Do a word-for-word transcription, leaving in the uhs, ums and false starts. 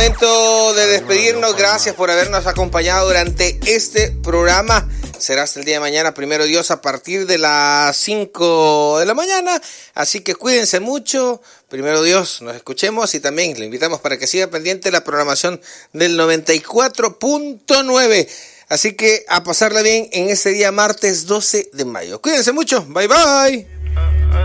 momento de despedirnos. Gracias por habernos acompañado durante este programa. Será hasta el día de mañana, primero Dios, a partir de las cinco de la mañana. Así que cuídense mucho. Primero Dios, nos escuchemos y también le invitamos para que siga pendiente la programación del noventa y cuatro punto nueve. Así que a pasarla bien en este día martes doce de mayo. Cuídense mucho. Bye bye.